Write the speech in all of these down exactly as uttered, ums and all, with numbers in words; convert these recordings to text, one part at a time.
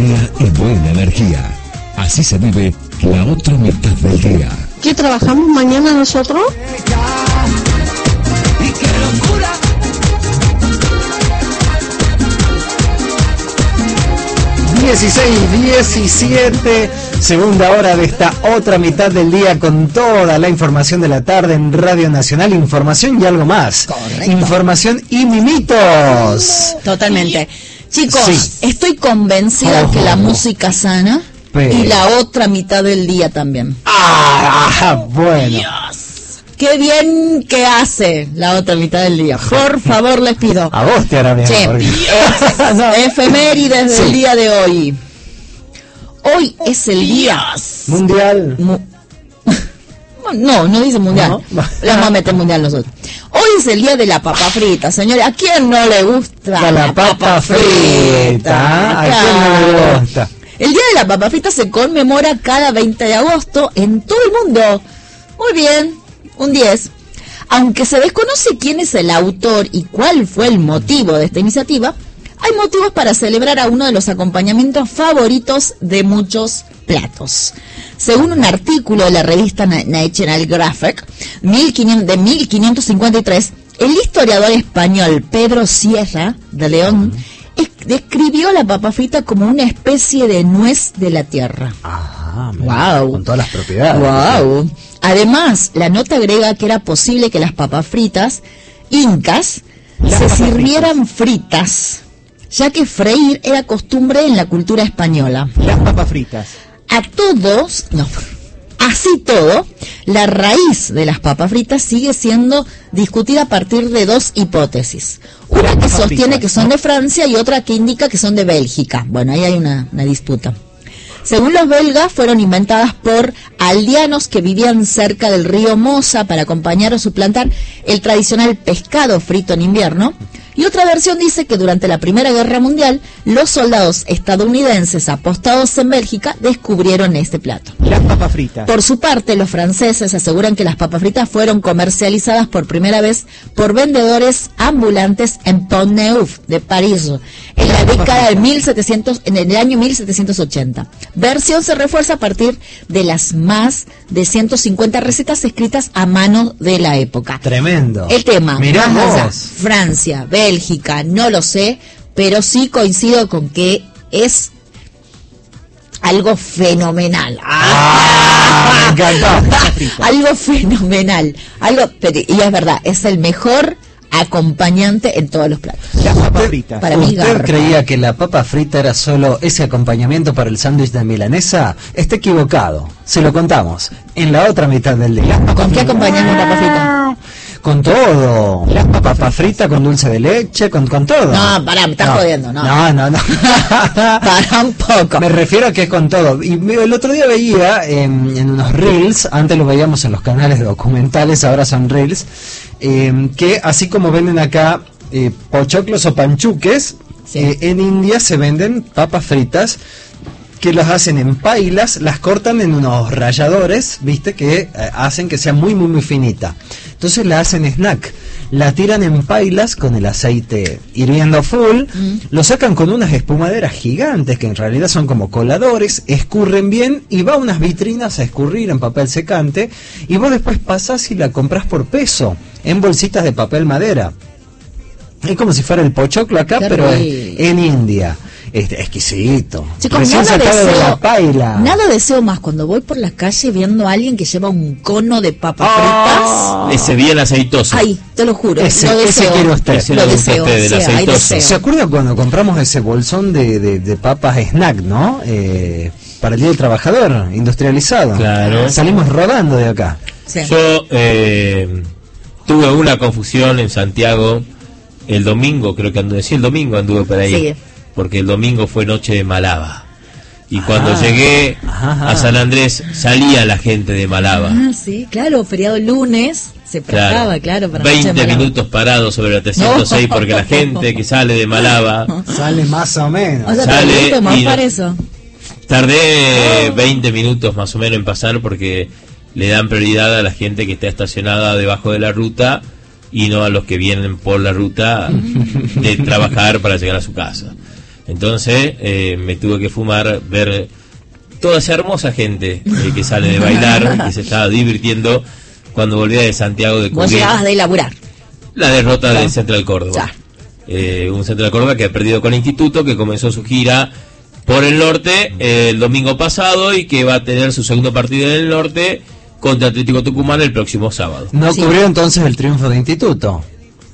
idea y buena energía. Así se vive la otra mitad del día. ¿Qué trabajamos mañana nosotros? ¡Y qué locura! dieciséis diecisiete, segunda hora de esta otra mitad del día con toda la información de la tarde en Radio Nacional. Información y algo más. Correcto. Información y mimitos. Totalmente. Chicos, Sí. estoy convencida Oh. que la música sana Pero- y la otra mitad del día también. Ah, bueno. Qué bien que hace la otra mitad del día. Por favor, les pido. A vos te hará bien. Che, porque- es- No. efemérides del Sí. día de hoy. Hoy es el día... Mundial. Mu- No, no dice mundial. No. Le vamos a meter mundial nosotros. Hoy es el día de la papa frita, señores. ¿A quién no le gusta La, la papa frita. ¿A quién no le gusta? El día de la papa frita se conmemora cada veinte de agosto en todo el mundo. Muy bien, un diez. Aunque se desconoce quién es el autor y cuál fue el motivo de esta iniciativa, hay motivos para celebrar a uno de los acompañamientos favoritos de muchos platos. Según un artículo de la revista Na- National Geographic mil quinientos de mil quinientos cincuenta y tres, el historiador español Pedro Sierra de León es- describió la papa frita como una especie de nuez de la tierra. Ah, mira, Wow. con todas las propiedades. Wow. Además, la nota agrega que era posible que las papas fritas incas Las se papas sirvieran fritas, ya que freír era costumbre en la cultura española. Las papas fritas. A todos, no, así todo, la raíz de las papas fritas sigue siendo discutida a partir de dos hipótesis. Una que papas sostiene fritas, que son de Francia y otra que indica que son de Bélgica. Bueno, ahí hay una, una disputa. Según los belgas, fueron inventadas por aldeanos que vivían cerca del río Mosa para acompañar o suplantar el tradicional pescado frito en invierno. Y otra versión dice que durante la Primera Guerra Mundial, los soldados estadounidenses apostados en Bélgica descubrieron este plato. Las papas fritas. Por su parte, los franceses aseguran que las papas fritas fueron comercializadas por primera vez por vendedores ambulantes en Pont-Neuf de París en la década de mil setecientos, en el año mil setecientos ochenta. Versión se refuerza a partir de las más de ciento cincuenta recetas escritas a mano de la época. Tremendo. El tema, Mirá más allá, vos. Francia, Bélgica, no lo sé, pero sí coincido con que es algo fenomenal. Ah, me encantó. Algo fenomenal. Algo, pero- y es verdad, es el mejor acompañante en todos los platos. Las papas fritas. Para mí, ¿Usted garpa. creía que la papa frita era solo ese acompañamiento para el sándwich de milanesa? Está equivocado. Se lo contamos en la otra mitad del día. ¿Con qué acompañamos la papa frita? Con todo. Las papas fritas con dulce de leche, con, con todo. No, pará, me estás No. jodiendo, no. No, no, no. Para un poco. Me refiero a que es con todo. Y me- el otro día veía en, en unos reels, antes lo veíamos en los canales documentales, ahora son reels, eh, que así como venden acá eh, pochoclos o panchuques, Sí. eh, en India se venden papas fritas que las hacen en pailas, las cortan en unos ralladores, viste, que eh, hacen que sea muy, muy, muy finita. Entonces la hacen snack, la tiran en pailas con el aceite hirviendo full, Mm. lo sacan con unas espumaderas gigantes que en realidad son como coladores, escurren bien y va a unas vitrinas a escurrir en papel secante y vos después pasás y la compras por peso, en bolsitas de papel madera. Es como si fuera el pochoclo acá, Qué pero en, rico. en India. Este, exquisito. Chicos, Recién nada sacado de la deseo, paila. nada deseo más cuando voy por la calle viendo a alguien que lleva un cono de papas Ah. Ese bien aceitoso. fritas. Ay, te lo juro, Ese- lo ese deseo. quiere usted. Ese Lo le gusta a deseo, usted, del sí, hay aceitoso. deseo. ¿Se acuerda cuando compramos ese bolsón de, de, de papas snack, no? Eh, para el Día del Trabajador, industrializado. Claro. Salimos rodando de acá. Sí. Yo eh, tuve una confusión en Santiago el domingo, creo que anduve, sí, el domingo anduve por ahí, Sí. porque el domingo fue noche de Malava. Y cuando Ah, llegué ajá. a San Andrés, salía la gente de Malava. Ah, sí, claro, feriado lunes, se prestaba, claro, para Noche de veinte Malava. minutos parados sobre la trescientos seis No. porque la gente que sale de Malava Sale más o menos. O sea, Sale te gusta más y- para eso. tardé veinte minutos más o menos en pasar porque le dan prioridad a la gente que está estacionada debajo de la ruta y no a los que vienen por la ruta de trabajar para llegar a su casa. Entonces eh, me tuve que fumar, ver toda esa hermosa gente eh, que sale de bailar, que se estaba divirtiendo cuando volvía de Santiago de Vos cubrir llegabas de laburar. la derrota de Central Córdoba. Eh, un Central Córdoba que ha perdido con el Instituto, que comenzó su gira por el norte eh, el domingo pasado y que va a tener su segundo partido en el norte contra Atlético Tucumán el próximo sábado. No Sí. cubrió entonces el triunfo de Instituto.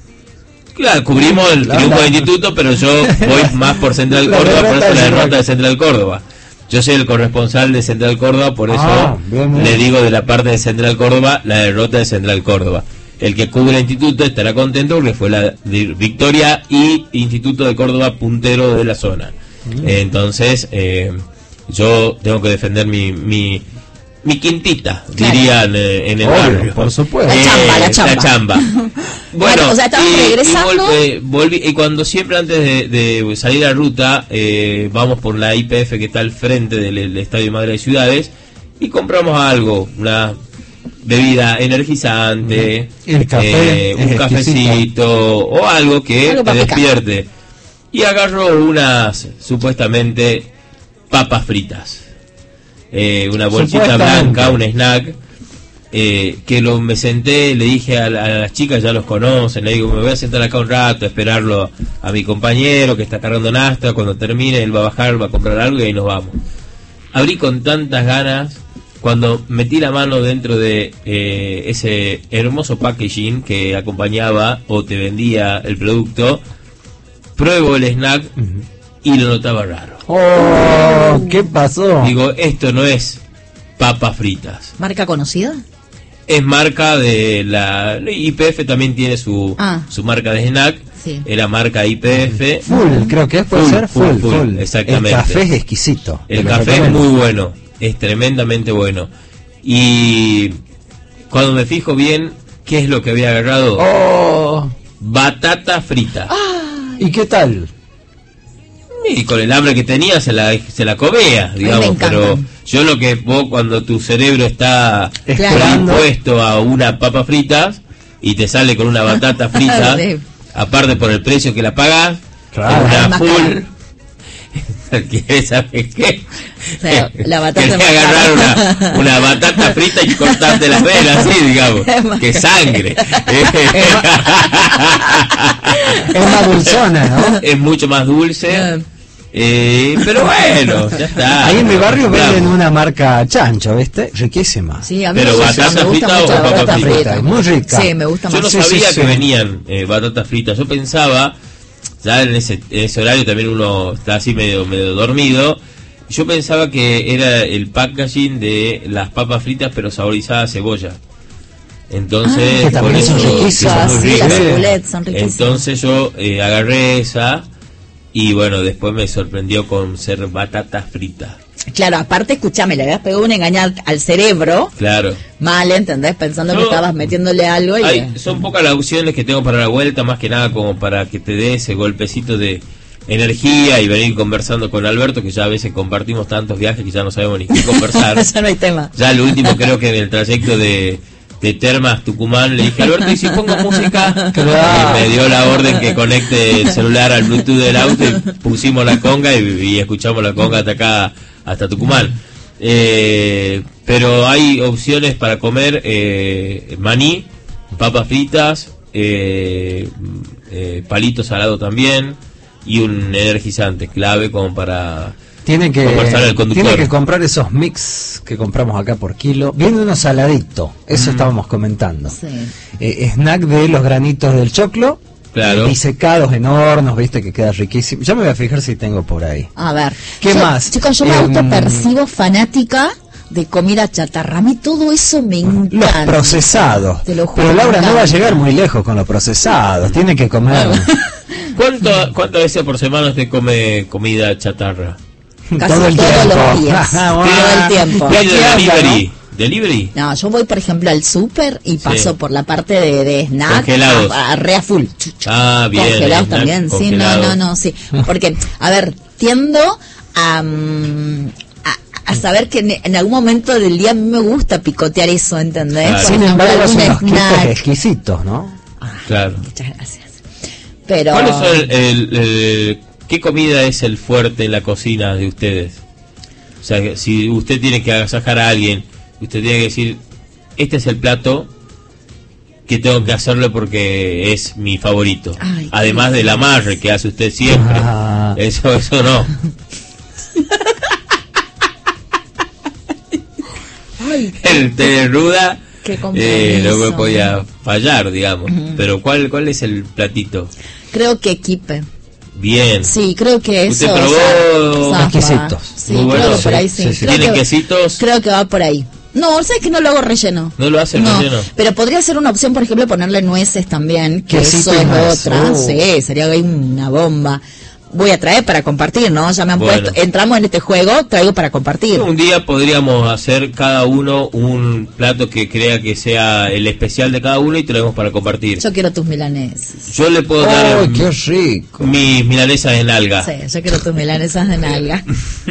Claro, cubrimos el Claro. triunfo del Instituto, pero yo voy más por Central La Córdoba, por derrota eso de la Central. derrota de Central Córdoba. Yo soy el corresponsal de Central Córdoba, por eso Ah, bien, bien. le digo de la parte de Central Córdoba la derrota de Central Córdoba. El que cubre el Instituto estará contento porque fue la de Victoria y Instituto de Córdoba puntero de la zona. Mm. Eh, entonces, eh, yo tengo que defender mi, mi, mi quintita, Claro. dirían eh, en el Obvio, barrio. por supuesto. La chamba, la chamba. chamba. Bueno, o sea, estabas regresando. vol- eh, volví, y cuando siempre antes de, de salir a ruta, eh, vamos por la I P F que está al frente del, del Estadio Madre de Ciudades y compramos algo, una bebida energizante, El café eh, es un exquisito. cafecito o algo que Algo te para picar. despierte. Y agarro unas supuestamente papas fritas, eh, una bolsita Supuestamente. blanca, un snack. Eh, que lo me senté, le dije a, la- a las chicas, ya los conocen, le digo, me voy a sentar acá un rato, a esperarlo a mi compañero que está cargando nafta, cuando termine él va a bajar, va a comprar algo y ahí nos vamos. Abrí con tantas ganas, cuando metí la mano dentro de eh, ese hermoso packaging que acompañaba o te vendía el producto, pruebo el snack y lo notaba raro. Oh, ¿qué pasó? Digo, esto no es papas fritas. ¿Marca conocida? Es marca de la I P F, también tiene su, Ah. su marca de snack. Sí. Era marca I P F. Full, creo que es, puede Full, ser full, full, full, full, exactamente. El café es exquisito. El te lo café es recomiendo. muy bueno, es tremendamente bueno. Y cuando me fijo bien, ¿qué es lo que había agarrado? Oh, Batata frita. ¿y qué tal? Y con el hambre que tenía se la, se la comía, me digamos, encantan. pero yo lo que vos cuando tu cerebro está Esperando. predispuesto a una papa fritas y te sale con una batata frita, Sí. aparte por el precio que la pagas, Claro. es Es una más full. caro. ¿Querés saber qué? O sea, la batata Querés es más agarrar cara. una, una batata frita y cortarte las venas, así, digamos, Es más que caro. sangre. Es más dulzona, ¿no? Es mucho más dulce. Ah. Eh, pero bueno, ya está. Ahí en mi barrio Claro. venden una marca chancho, ¿viste? Riquísima. Sí, a mí Pero me gusta, batata me gusta frita mucho o la papa batata frita, frita. es muy rica. Sí, me gusta Yo más. no Sí, sabía sí, que sí. venían eh, batatas fritas. Yo pensaba, ya en ese, en ese horario también uno está así medio, medio dormido. Yo pensaba que era el packaging de las papas fritas, pero saborizadas a cebolla. Entonces, Ah, que también por son eso- riquísimas. son muy Sí, las ricas. cibulettes son riquísimas. Entonces yo eh, agarré esa y bueno, después me sorprendió con ser batatas fritas. Claro, aparte, escúchame, le habías pegado una engañada al cerebro, Claro. mal, ¿entendés? Pensando que No. estabas metiéndole algo y... Hay- son pocas las opciones que tengo para la vuelta, más que nada como para que te dé ese golpecito de energía y venir conversando con Alberto, que ya a veces compartimos tantos viajes que ya no sabemos ni qué conversar. ya no hay tema. Ya lo último creo que en el trayecto de, de Termas Tucumán le dije, Alberto, ¿y si pongo música? Claro. Y me dio la orden que conecte el celular al Bluetooth del auto y pusimos la conga y, y escuchamos la conga hasta acá, hasta Tucumán. Eh, pero hay opciones para comer eh, maní, papas fritas, eh, eh, palito salado también y un energizante clave como para Tiene que, conversar el conductor. tiene que comprar esos mix que compramos acá por kilo. Viene uno saladito, eso estábamos comentando. Sí. Eh, snack de los granitos del choclo, Claro. eh, disecados en hornos, viste que queda riquísimo. Ya me voy a fijar si tengo por ahí. A ver. ¿Qué Yo- más? Chicos, yo me Em, autopercibo fanática de comida chatarra. A mí todo eso me Los encanta. procesados. Te lo juro, Pero Laura me no va a encanta. llegar muy lejos con los procesados. Tiene que comer. ¿Cuánto, ¿Cuántas veces por semana usted come comida chatarra? Casi todo el todos tiempo. los días. Ah, Todo el tiempo. ¿Y aquí ¿Pide anda, delivery? ¿Delivery? No, yo voy, por ejemplo, al súper y paso Sí. por la parte de, de snack. Congelados. A, a re a full. Chu, chu. Ah, bien. Congelados snack también, sí, congelado. no, no, no, sí. Porque, a ver, tiendo a, mm, a, a saber que en, en algún momento del día a mí me gusta picotear eso, ¿entendés? Claro. Por Sin ejemplo, embargo, algún son unos quipes snack. exquisitos, ¿no? Ah, Claro. muchas gracias. Pero... ¿Cuáles son el, el- el- ¿qué comida es el fuerte en la cocina de ustedes? O sea, que si usted tiene que agasajar a alguien, usted tiene que decir, este es el plato que tengo que hacerlo porque es mi favorito. Ay, Además del amarre que hace usted siempre. Ah. Eso, eso no. Ay, El té de ruda qué eh, compromiso. no me podía fallar, digamos. Ujú. Pero ¿cuál cuál es el platito? creo que Equipe. Bien. Sí, creo que eso. ¿Usted probó? o sea, zafa. Exquisitos. Sí, Muy creo bueno, que por sí, ahí sí. sí, sí. Creo ¿Tienen que- quesitos? Creo que va por ahí. No, ¿sabes que no lo hago relleno? ¿No lo hace No, relleno? pero podría ser una opción, por ejemplo, ponerle nueces también, que Quesito eso y es más. otra. Oh. Sí, sería ahí una bomba. Voy a traer para compartir, ¿no? Ya me han Bueno. puesto, entramos en este juego, traigo para compartir. Un día podríamos hacer cada uno un plato que crea que sea el especial de cada uno y traemos para compartir. Yo quiero tus milanesas. Yo le puedo dar ¡Ay, qué rico! mis milanesas en alga. Sí, yo quiero tus milanesas de nalga.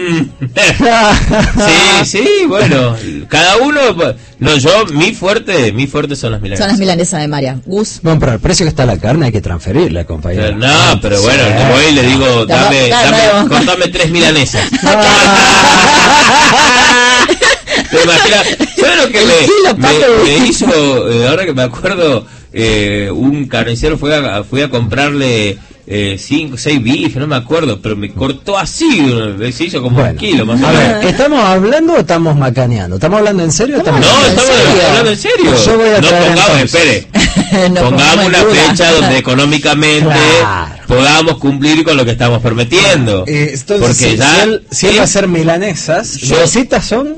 Sí, sí, bueno, cada uno, no, yo, mi fuerte, mi fuerte son las milanesas. Son las milanesas de María. Gus. Bueno, pero el precio que está la carne hay que transferirla, compañero. No, pero bueno, Sí. voy y le digo, Dame- dame, dame- dame, cortame tres milanesas. ¿Te imaginas? ¿Sabes lo que El me, kilo, me- papi. me hizo, eh, ahora que me acuerdo, eh, un carnicero fue a, fui a comprarle eh, cinco, seis bifes, no me acuerdo, pero me cortó así, eh, se hizo como un Bueno, kilo más o a menos. ver, ¿estamos hablando o estamos macaneando? ¿Estamos hablando en serio o estamos No, hablando estamos ¿en serio? hablando en serio. Yo voy a no traer pongamos, entonces. espere, Nos pongamos en una duda. fecha donde económicamente Claro. podamos cumplir con lo que estamos prometiendo. Eh, entonces, Porque si, ya, si él, si él va a hacer milanesas, Yo- ¿las citas son?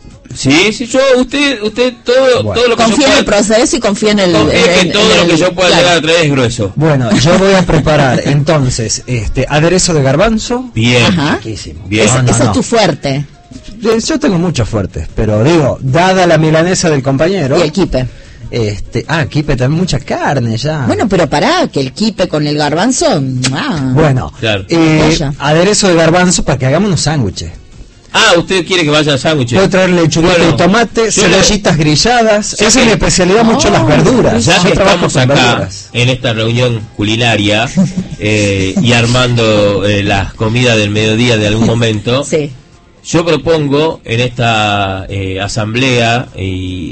sí, sí, yo, usted, usted todo, Bueno. todo lo que yo Confía en el pueda, proceso y confía en el... confíe que en- todo en lo el- que yo pueda claro. llegar a traer es grueso. Bueno, yo voy a preparar entonces este aderezo de garbanzo. Bien. Ajá. Riquísimo. Bien. Ese, No, no, ese no. es tu fuerte. Eh, Yo tengo muchos fuertes, pero digo, dada la milanesa del compañero. Y el kipe. Este, ah, aquí también mucha carne ya. Bueno, pero pará, que el kipe con el garbanzo... ¡mua! Bueno, Claro. eh, Joya. aderezo de garbanzo para que hagamos unos sándwiches. Ah, usted quiere que vaya al sándwich. Puedo traer lechuguita Bueno, y tomate, yo cebollitas grilladas. Ya Esa que- es mi especialidad, mucho Oh, las verduras. Ya Yo que trabajo estamos con acá verduras. en esta reunión culinaria eh, y armando eh, las comidas del mediodía de algún momento, Sí. yo propongo en esta eh, asamblea y,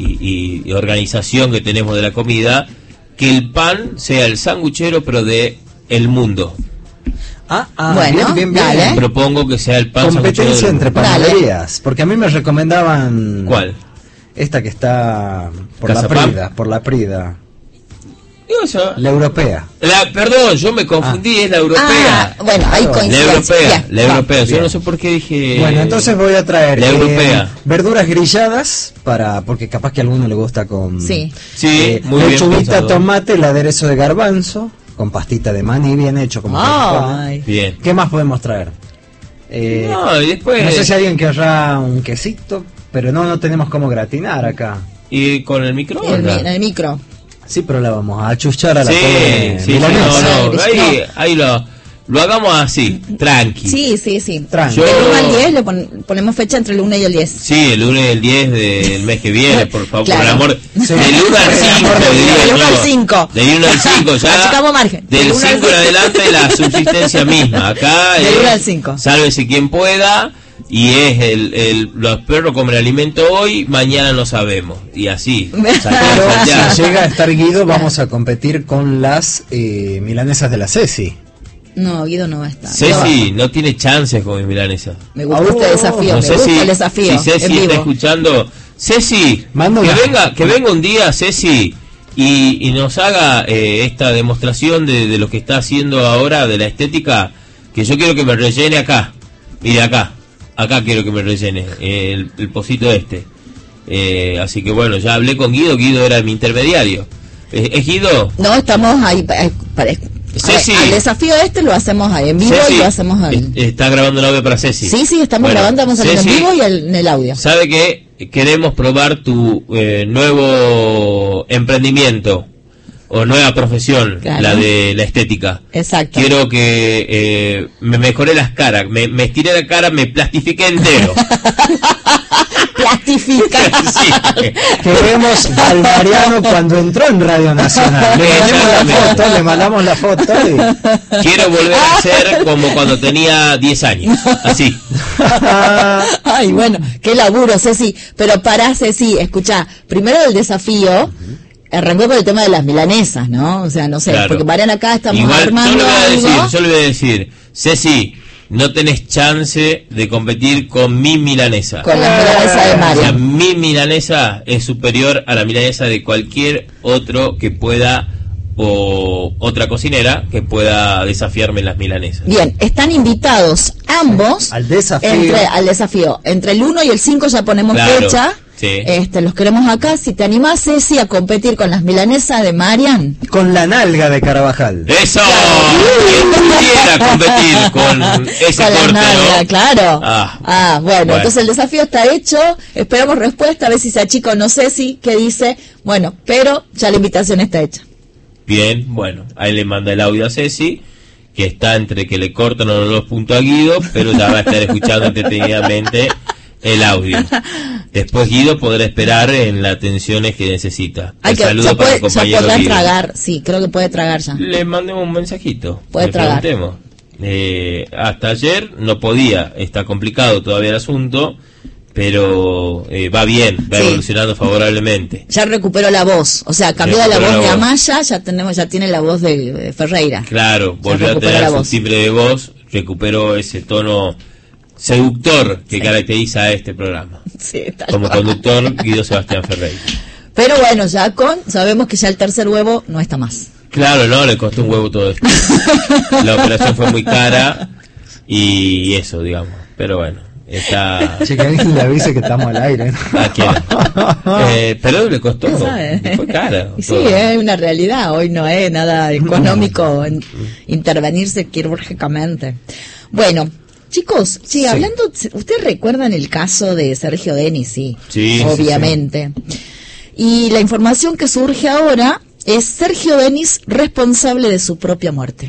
y- y organización que tenemos de la comida que el pan sea el sanguchero pero de el mundo. Ah, ah, Bueno, bien, bien, bien. dale. Propongo que sea el pan sanguchero Competencia del entre mundo. Dale. panaderías. Porque a mí me recomendaban. ¿Cuál? Esta que está por la ¿Casapam? Prida, por la Prida. Digo eso. La europea. La, perdón, yo me confundí, es la Ah, europea. bueno, hay Claro. La coincidencia. europea, Bien, la va. europea. Yo Bien. no sé por qué dije. Bueno, entonces voy a traer La eh, europea. verduras grilladas para porque capaz que a alguno le gusta con Sí. Sí, eh, muy bien lechuguita, pensado. tomate, el aderezo de garbanzo con pastita de maní bien hecho como corresponde. Ay. Bien. ¿Qué más podemos traer? Eh, No, y después. no sé si alguien querrá un quesito, pero no no tenemos cómo gratinar acá. Y con el En el, microondas. en el micro. Sí, pero la vamos a achuchar a la Sí, pobre sí, sí, milanesa. no, no, No. ahí, ahí lo, lo hagamos así, tranqui. Sí, sí, sí. Tranqui. Yo- Del uno al diez le pon- ponemos fecha entre el uno y el diez. Sí, el lunes y el diez del mes que viene, por favor, Claro. por el amor. Sí. Del uno al cinco, diría Del yo. uno al cinco. Del uno al cinco, ya. Achicamos margen. Del Del uno al cinco en cinco. adelante la subsistencia misma. Acá Del es uno al cinco. sálvese quien pueda. Y es el, el, los perros comen alimento hoy, mañana no sabemos. Y así. Pero salimos allá. si llega a estar Guido, vamos a competir con las eh, milanesas de la Ceci. No, Guido no va a estar. Ceci no tiene chances con mi milanesa. Me gusta Oh, este desafío, No me sé gusta si, el desafío. si Ceci en está vivo. escuchando. Ceci, Manda que una- venga, que venga un día, Ceci, y, y nos haga eh, esta demostración de, de lo que está haciendo ahora de la estética, que yo quiero que me rellene acá. Mire, acá. Acá quiero que me rellene eh, el, el pocito este. Eh, así que bueno, ya hablé con Guido, Guido era mi intermediario. ¿Es, es Guido? No, estamos ahí para, para- Ceci. a ver, al desafío este lo hacemos ahí en vivo Ceci, y lo hacemos al... es- está grabando un audio para Ceci. Sí, sí, estamos Bueno, grabando, estamos saliendo en Ceci, vivo y al- en el audio. ¿sabe qué? Queremos probar tu eh, nuevo emprendimiento o nueva profesión, Claro. la de la estética. Exacto. Quiero que eh, me mejoré las caras, me, me estiré la cara, me plastifiqué entero. verificar. Sí. Queremos al Mariano cuando entró en Radio Nacional. Le mandamos la foto, le mandamos la foto y... Quiero volver a ser como cuando tenía diez años, así. Ay, bueno, qué laburo, Ceci. Pero pará, Ceci, escuchá, primero el desafío... Arrancó con el tema de las milanesas, ¿no? O sea, no sé, Claro. porque Mariana acá estamos Igual, armando yo le voy a algo. decir, yo le voy a decir, Ceci, no tenés chance de competir con mi milanesa. Con la milanesa de O sea, Mario. mi milanesa es superior a la milanesa de cualquier otro que pueda, o otra cocinera que pueda desafiarme en las milanesas. Bien, están invitados ambos Al desafío. Entre, al desafío. Entre el uno y el cinco ya ponemos Claro, fecha. sí. Este, los queremos acá. Si te animás, Ceci, a competir con las milanesas de Marian. Con la nalga de Carvajal. ¡Eso! ¿Quién pudiera competir con ese Con la corte, nalga, no? claro. Ah, bueno, bueno. entonces el desafío está hecho. Esperamos respuesta, a ver si se achica o no Ceci, que dice. Bueno, pero ya la invitación está hecha. Bien, bueno, ahí le manda el audio a Ceci, que está entre que le cortan los dos puntos a Guido, pero ya va a estar escuchando entretenidamente el audio. Después Guido podrá esperar en las atenciones que necesita. Hay Un que, saludo ya, para el puede, ya compañero podrá Guido. tragar, sí, creo que puede tragar ya. Le mandemos un mensajito. Puede le tragar. preguntemos. Eh, hasta ayer no podía, está complicado todavía el asunto, pero eh, va bien, va Sí. evolucionando favorablemente. Ya recuperó la voz, o sea, cambió de la Recuperó voz la de voz. Amaya, ya tenemos, ya tiene la voz de, de Ferreira. Claro, volvió a recuperó tener la su voz. timbre de voz, recuperó ese tono seductor que Sí. caracteriza a este programa. Sí, tal Como cual. conductor, Guido Sebastián Ferreira. Pero bueno, ya con, sabemos que ya el tercer huevo no está más. Claro, no, le costó un huevo todo esto. La operación fue muy cara y eso, digamos. Pero bueno, está... Che, que alguien le avise que estamos al aire, ¿no? ¿A quién? Eh, pero le costó, ¿Quién sabe? fue cara. Y sí, todo. es una realidad, hoy no es nada económico en intervenirse quirúrgicamente. Bueno, chicos, sí, Sí. hablando, ¿ustedes recuerdan el caso de Sergio Denis? Sí, Sí, sí, obviamente. Y la información que surge ahora es Sergio Denis responsable de su propia muerte.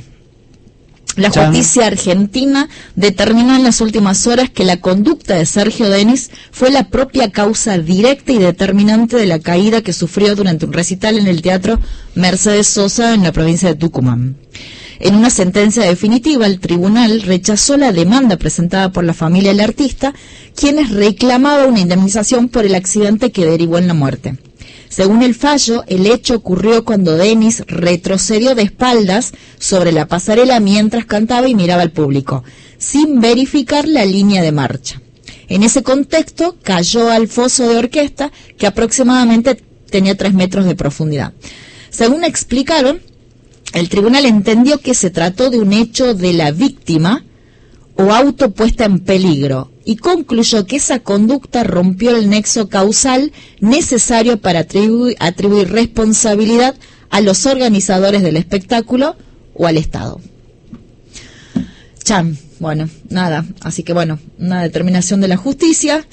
La Chan. justicia argentina determinó en las últimas horas que la conducta de Sergio Denis fue la propia causa directa y determinante de la caída que sufrió durante un recital en el Teatro Mercedes Sosa en la provincia de Tucumán. En una sentencia definitiva, el tribunal rechazó la demanda presentada por la familia del artista, quienes reclamaban una indemnización por el accidente que derivó en la muerte. Según el fallo, el hecho ocurrió cuando Denis retrocedió de espaldas sobre la pasarela mientras cantaba y miraba al público, sin verificar la línea de marcha. En ese contexto, cayó al foso de orquesta, que aproximadamente tenía tres metros de profundidad. Según explicaron, el tribunal entendió que se trató de un hecho de la víctima o auto puesta en peligro y concluyó que esa conducta rompió el nexo causal necesario para atribuir, atribuir responsabilidad a los organizadores del espectáculo o al Estado. Chan, bueno, nada, así que bueno, una determinación de la justicia.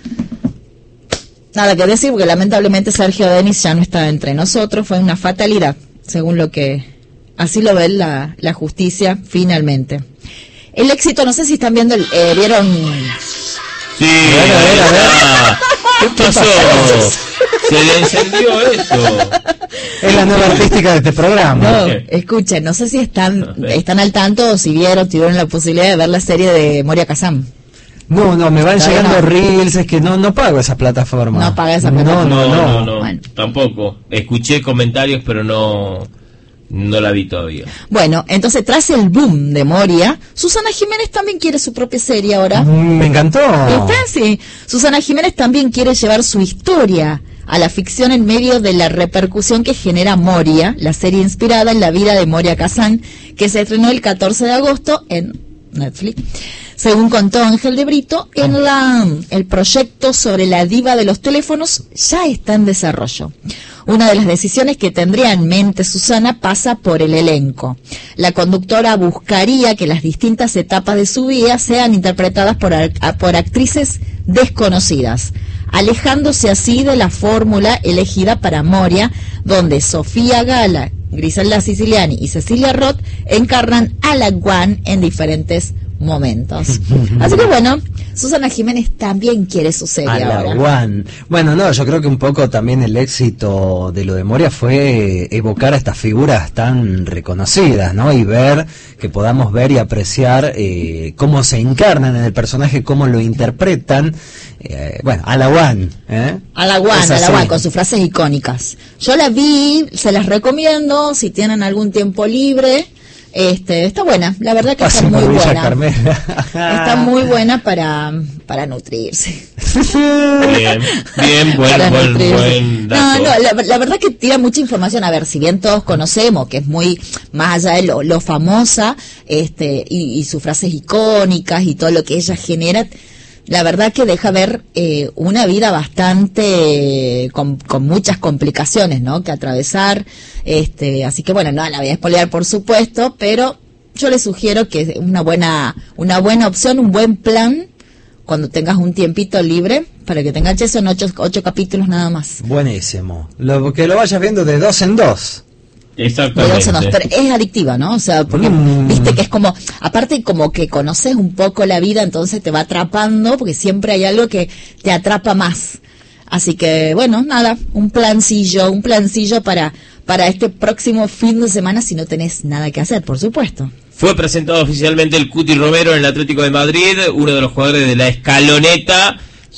Nada que decir porque lamentablemente Sergio Denis ya no está entre nosotros, fue una fatalidad, según lo que así lo ve la, la justicia finalmente. El éxito, no sé si están viendo, el, eh, vieron... Sí, A ver, a ver, a ver. ah, ¿qué pasó? Se le encendió eso. Es la nueva artística de este programa. No, escuchen, no sé si están están al tanto o si vieron, tuvieron la posibilidad de ver la serie de Moria Kazan. No, no, me van Todavía llegando no. reels, es que no no pago esa plataforma. No paga esa No, plataforma. no, No, no. no, no, Bueno. tampoco. Escuché comentarios, pero no, no la vi todavía. Bueno, entonces tras el boom de Moria, Susana Jiménez también quiere su propia serie ahora. Mm, Me encantó. ¿Viste? Sí. Susana Jiménez también quiere llevar su historia a la ficción en medio de la repercusión que genera Moria, la serie inspirada en la vida de Moria Kazan, que se estrenó el catorce de agosto en Netflix. Según contó Ángel de Brito, en la, el proyecto sobre la diva de los teléfonos ya está en desarrollo. Una de las decisiones que tendría en mente Susana pasa por el elenco. La conductora buscaría que las distintas etapas de su vida sean interpretadas por, por actrices desconocidas, alejándose así de la fórmula elegida para Moria, donde Sofía Gala, Griselda Siciliani y Cecilia Roth encarnan a la Guan en diferentes momentos. Así que bueno, Susana Jiménez también quiere su serie A la ahora. One. Bueno, no, yo creo que un poco también el éxito de lo de Moria fue evocar a estas figuras tan reconocidas, ¿no? Y ver, que podamos ver y apreciar eh, cómo se encarnan en el personaje, cómo lo interpretan. Eh, bueno, a la One, ¿eh? A la One, Es a la así. One, con sus frases icónicas. Yo la vi, se las recomiendo, si tienen algún tiempo libre. Este, está buena, la verdad que Pasen está muy por Villa buena. Carmela. Está muy buena para, para nutrirse. Bien, bien, buen, Para buen, nutrirse. buen No, dato. no, la, la verdad que tira mucha información. A ver, si bien todos conocemos que es muy más allá de lo, lo famosa, este, y, y sus frases icónicas y todo lo que ella genera, la verdad que deja ver eh, una vida bastante eh, con, con muchas complicaciones, ¿no? Que atravesar, este, así que bueno, no la voy a spoilear por supuesto, pero yo le sugiero que es una buena, una buena opción, un buen plan cuando tengas un tiempito libre para que te enganches. Son ocho, ocho capítulos nada más. Buenísimo. Lo, que lo vayas viendo de dos en dos. De dos en dos, Exactamente. pero es adictiva, ¿no? O sea, porque Mm. viste que es como, aparte como que conoces un poco la vida, entonces te va atrapando, porque siempre hay algo que te atrapa más. Así que, bueno, nada, un plancillo, un plancillo para, para este próximo fin de semana si no tenés nada que hacer, por supuesto. Fue presentado oficialmente el Cuti Romero en el Atlético de Madrid, uno de los jugadores de la escaloneta.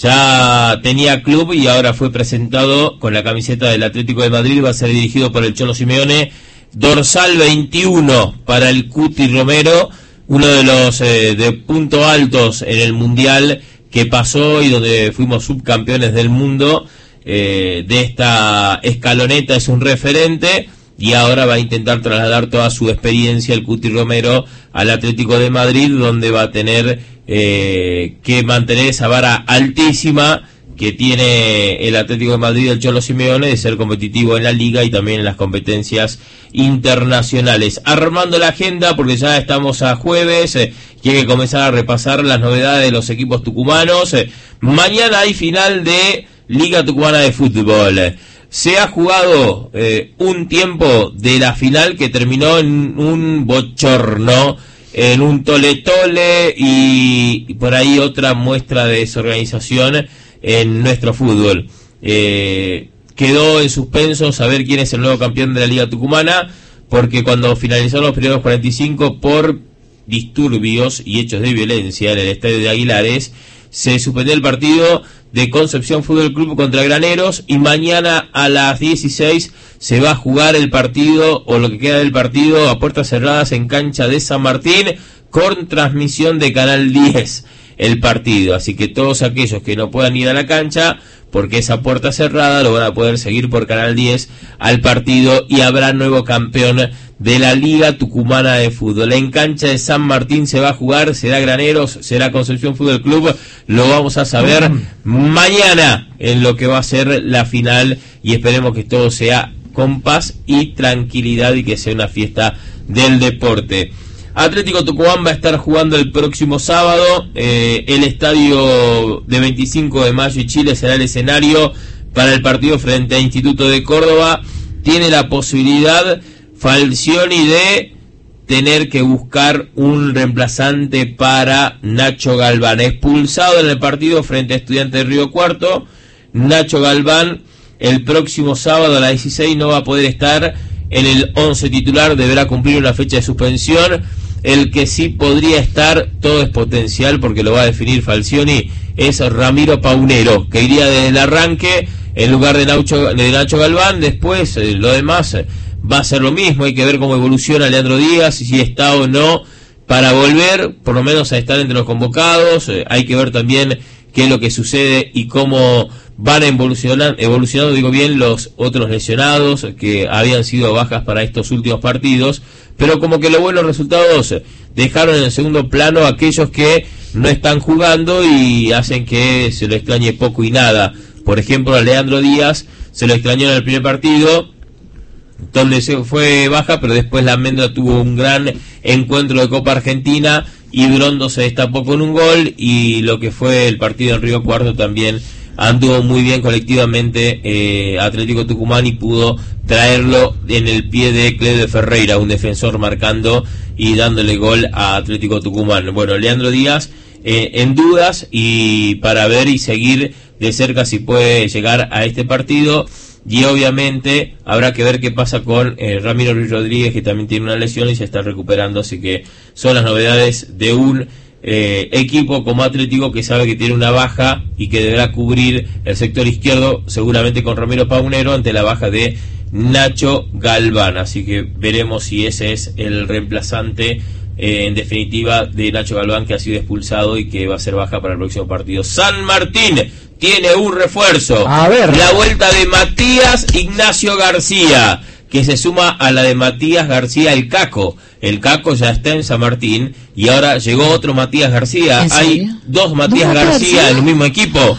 Ya tenía club y ahora fue presentado con la camiseta del Atlético de Madrid. Va a ser dirigido por el Cholo Simeone. Dorsal veintiuno para el Cuti Romero, uno de los eh, de punto altos en el Mundial que pasó y donde fuimos subcampeones del mundo. Eh, de esta escaloneta es un referente y ahora va a intentar trasladar toda su experiencia el Cuti Romero al Atlético de Madrid, donde va a tener eh, que mantener esa vara altísima que tiene el Atlético de Madrid, el Cholo Simeone, de ser competitivo en la Liga y también en las competencias internacionales. Armando la agenda, porque ya estamos a jueves, eh, y hay que comenzar a repasar las novedades de los equipos tucumanos. Eh, mañana hay final de Liga Tucumana de Fútbol. Se ha jugado eh, un tiempo de la final que terminó en un bochorno, en un tole-tole y, y por ahí otra muestra de desorganización en nuestro fútbol. Eh, quedó en suspenso saber quién es el nuevo campeón de la Liga Tucumana, porque cuando finalizaron los primeros cuarenta y cinco por disturbios y hechos de violencia en el estadio de Aguilares, se suspendió el partido de Concepción Fútbol Club contra Graneros y mañana a las dieciséis se va a jugar el partido, o lo que queda del partido, a puertas cerradas en cancha de San Martín, con transmisión de Canal diez el partido. Así que todos aquellos que no puedan ir a la cancha, porque esa puerta cerrada, lo van a poder seguir por Canal diez al partido y habrá nuevo campeón de la Liga Tucumana de Fútbol. En cancha de San Martín se va a jugar, será Graneros, será Concepción Fútbol Club, lo vamos a saber mañana en lo que va a ser la final y esperemos que todo sea con paz y tranquilidad y que sea una fiesta del deporte. Atlético Tucumán va a estar jugando el próximo sábado. Eh, el estadio de veinticinco de mayo y Chile será el escenario para el partido frente a Instituto de Córdoba. Tiene la posibilidad Falcioni de tener que buscar un reemplazante para Nacho Galván. Expulsado en el partido frente a Estudiantes de Río Cuarto, Nacho Galván el próximo sábado a las dieciséis no va a poder estar en el once titular, deberá cumplir una fecha de suspensión. El que sí podría estar, todo es potencial porque lo va a definir Falcioni, es Ramiro Paunero, que iría desde el arranque en lugar de Nacho, de Nacho Galván. Después eh, lo demás eh, va a ser lo mismo, hay que ver cómo evoluciona Leandro Díaz y si está o no para volver por lo menos a estar entre los convocados. Eh, hay que ver también qué es lo que sucede y cómo van evolucionando, evolucionando, digo bien, los otros lesionados que habían sido bajas para estos últimos partidos, pero como que los buenos resultados dejaron en el segundo plano aquellos que no están jugando y hacen que se lo extrañe poco y nada. Por ejemplo, a Leandro Díaz se lo extrañó en el primer partido, donde se fue baja, pero después la Almendra tuvo un gran encuentro de Copa Argentina y Brondo se destapó con un gol, y lo que fue el partido en Río Cuarto también anduvo muy bien colectivamente eh, Atlético Tucumán y pudo traerlo en el pie de Cleide Ferreira, un defensor marcando y dándole gol a Atlético Tucumán. Bueno, Leandro Díaz eh, en dudas y para ver y seguir de cerca si puede llegar a este partido. Y obviamente habrá que ver qué pasa con eh, Ramiro Ruiz Rodríguez, que también tiene una lesión y se está recuperando, así que son las novedades de un eh, equipo como Atlético que sabe que tiene una baja y que deberá cubrir el sector izquierdo seguramente con Ramiro Paunero ante la baja de Nacho Galván, así que veremos si ese es el reemplazante eh, en definitiva de Nacho Galván, que ha sido expulsado y que va a ser baja para el próximo partido. San Martín tiene un refuerzo. A ver. La vuelta de Matías Ignacio García, que se suma a la de Matías García el Caco. El Caco ya está en San Martín y ahora llegó otro Matías García. ¿En Hay serio? dos Matías ¿Dos García, García? en el mismo equipo.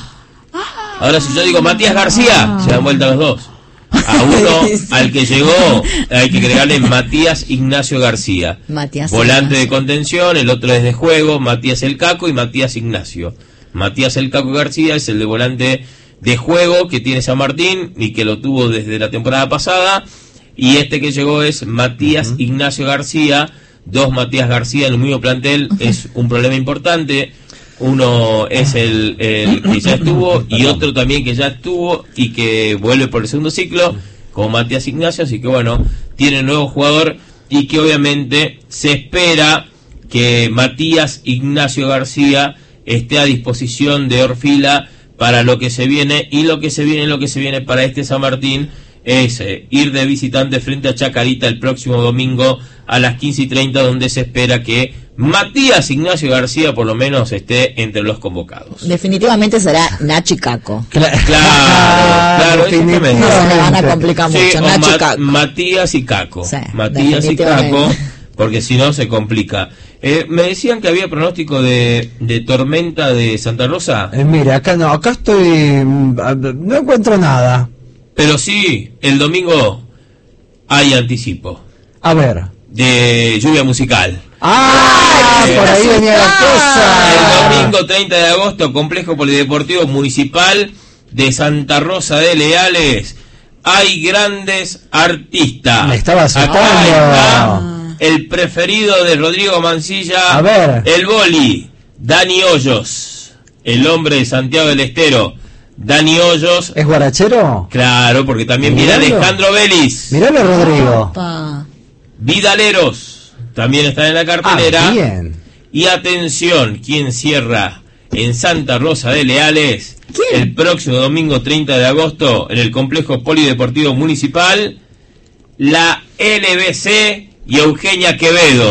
Ahora si yo digo Matías García, se dan vuelta los dos. A uno, al que llegó, hay que agregarle Matías Ignacio García. Matías Volante Ignacio. de contención, el otro es de juego, Matías el Caco y Matías Ignacio. Matías el Caco García es el de volante de juego que tiene San Martín y que lo tuvo desde la temporada pasada. Y este que llegó es Matías uh-huh. Ignacio García. Dos Matías García en el mismo plantel uh-huh. es un problema importante. Uno es el, el que ya estuvo y otro también que ya estuvo y que vuelve por el segundo ciclo, como Matías Ignacio. Así que bueno, tiene un nuevo jugador y que obviamente se espera que Matías Ignacio García esté a disposición de Orfila para lo que se viene. Y lo que se viene, lo que se viene para este San Martín es eh, ir de visitante frente a Chacarita el próximo domingo a las quince y treinta, donde se espera que Matías Ignacio García por lo menos esté entre los convocados. Definitivamente será Nachi Caco. Claro, Claro, No se me van a complicar sí, mucho. o Nachi Ma- Caco. Matías y Caco. Sí, Matías y definitivamente. Caco, porque si no se complica. Eh, me decían que había pronóstico de, de tormenta de Santa Rosa, Eh, mira, acá no, acá estoy, mm, ah, no encuentro nada. pero sí, el domingo hay anticipo A ver. de lluvia musical. ¡Ah! Ay, por ahí venía la El cosa. domingo treinta de agosto, Complejo Polideportivo Municipal de Santa Rosa de Leales. Hay grandes artistas. Me estaba asustando. Acá está el preferido de Rodrigo Mancilla. A ver. El boli, Dani Hoyos. El hombre de Santiago del Estero, Dani Hoyos. ¿Es guarachero? Claro, porque también viene Miralo. Alejandro Vélez. Miralo, Rodrigo. Pa. Vidaleros también están en la cartelera. Ah, bien. Y atención, ¿quién cierra en Santa Rosa de Leales? ¿Quién? El próximo domingo treinta de agosto en el Complejo Polideportivo Municipal, la L B C y Eugenia Quevedo.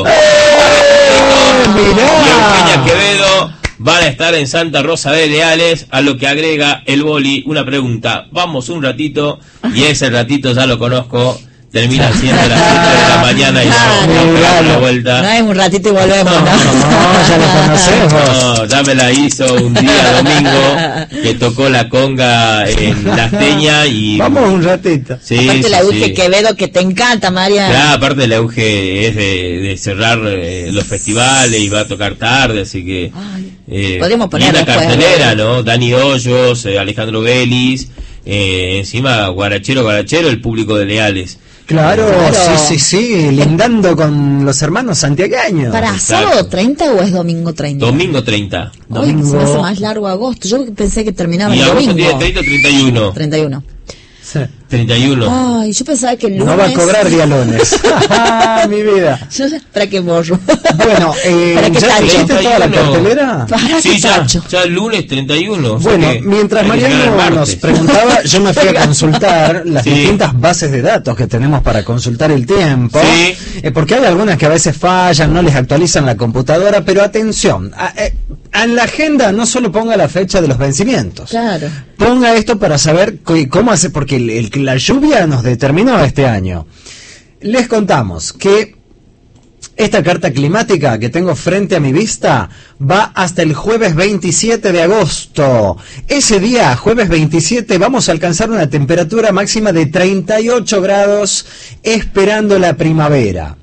mirá. Y Eugenia Quevedo van a estar en Santa Rosa de Leales, a lo que agrega el boli una pregunta. Vamos un ratito, y ese ratito ya lo conozco. Termina siendo a las siete de la mañana y no, no pegamos la vuelta. No es un ratito y volvemos, ¿no? No, ya lo conocemos. No, ya me la hizo un día domingo que tocó la conga en La Teña y... Vamos un ratito. Sí, Aparte sí, la Euge sí. Quevedo que te encanta, María. Claro, aparte la Euge es de, de cerrar eh, los festivales y va a tocar tarde, así que... Ay, Eh, podríamos poner linda después, cartelera, ¿no? ¿no? Dani Hoyos, eh, Alejandro Vélez, eh, encima guarachero, guarachero, el público de Leales. Claro, Claro. sí, sí, sí, lindando con los hermanos santiagueños. ¿Para Exacto. sábado treinta o es domingo treinta? Domingo treinta. Hoy Domingo. se me hace más largo agosto. Yo pensé que terminaba Y el agosto domingo. tiene treinta o treinta y uno. treinta y uno. Sí. treinta y uno. Ay, yo pensaba que el lunes... No va a cobrar dialones. Mi vida. Yo ya- ¿Para qué borro? Bueno, eh, ¿Para qué ¿ya tacho? leíste toda la treinta y uno. cartelera? ¿Para Sí, qué ya, tacho? ya el lunes treinta y uno. o sea Bueno, que mientras hay que llegar el Mariano nos martes. preguntaba, yo me fui a consultar las Sí. distintas bases de datos que tenemos para consultar el tiempo, Sí. eh, porque hay algunas que a veces fallan, no les actualizan la computadora, pero atención, a- eh, en la agenda no solo ponga la fecha de los vencimientos, Claro. ponga esto para saber co- cómo hace, porque el- el- la lluvia nos determinó este año. Les contamos que esta carta climática que tengo frente a mi vista va hasta el jueves veintisiete de agosto. Ese día, jueves veintisiete, vamos a alcanzar una temperatura máxima de treinta y ocho grados, esperando la primavera.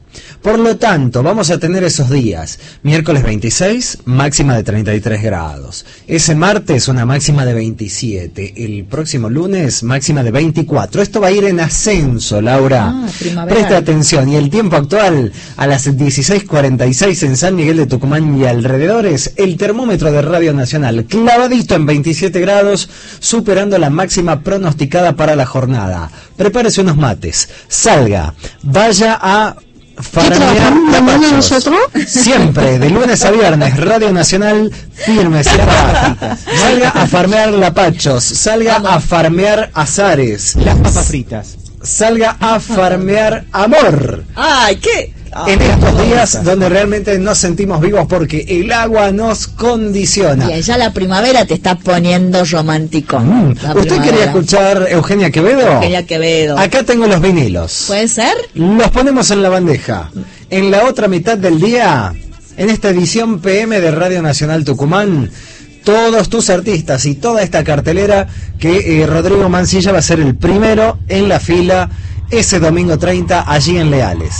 Por lo tanto, vamos a tener esos días. Miércoles veintiséis, máxima de treinta y tres grados. Ese martes, una máxima de veintisiete. El próximo lunes, máxima de veinticuatro. Esto va a ir en ascenso, Laura. Ah, primaveral. Presta atención. Y el tiempo actual, a las dieciséis cuarenta y seis en San Miguel de Tucumán y alrededores, el termómetro de Radio Nacional clavadito en veintisiete grados, superando la máxima pronosticada para la jornada. Prepárese unos mates, salga, vaya a farmear trabajamos mañana capachos. nosotros? Siempre, de lunes a viernes, Radio Nacional firme, salga, salga a farmear lapachos, salga a farmear azares, Las papas fritas. salga a farmear amor. Ay, ¿qué? En estos días donde realmente nos sentimos vivos porque el agua nos condiciona. Y ya la primavera te está poniendo romántico. Mm. La ¿Usted primavera. quería escuchar Eugenia Quevedo? Eugenia Quevedo. Acá tengo los vinilos. ¿Puede ser? Los ponemos en la bandeja. En la otra mitad del día, en esta edición P M de Radio Nacional Tucumán, todos tus artistas y toda esta cartelera que eh, Rodrigo Mancilla va a ser el primero en la fila ese domingo treinta allí en Leales.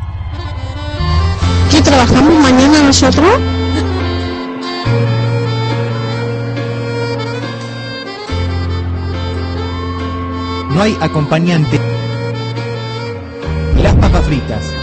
¿Qué trabajamos mañana nosotros? No hay acompañante. Las papas fritas.